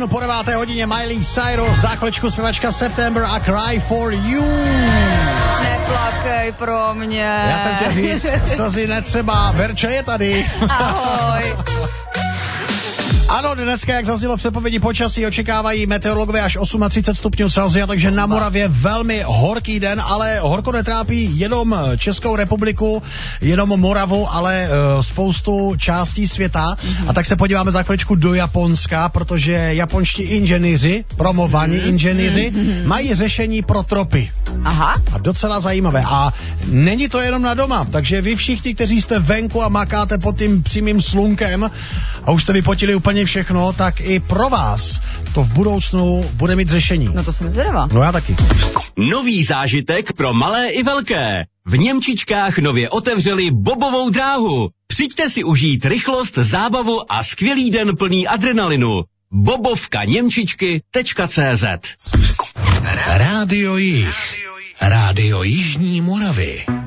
7 po 9. hodině Miley Cyrus, za chviličku zpěvačka September a Cry for You. Neplakej pro mě. Já jsem chtěl říct, slzy netřeba, Verča je tady. Ahoj. Ano, dneska, jak zaznělo v předpovědi počasí, očekávají meteorologové až 38 stupňů Celsia, takže na Moravě velmi horký den, ale horko netrápí jenom Českou republiku, jenom Moravu, ale spoustu částí světa. A tak se podíváme za chviličku do Japonska, protože japonští inženýři, promovaní inženýři, mají řešení pro tropy. Aha. A docela zajímavé. A není to jenom na doma, takže vy všichni, kteří jste venku a makáte pod tím přímým slunkem a už jste vypotili úplně všechno, tak i pro vás to v budoucnu bude mít řešení. No to jsem zvědavá. No já taky. Nový zážitek pro malé i velké. V Němčičkách nově otevřeli bobovou dráhu. Přijďte si užít rychlost, zábavu a skvělý den plný adrenalinu. bobovkaněmčičky.cz Rádio Jih. Rádio Jižní Moravy.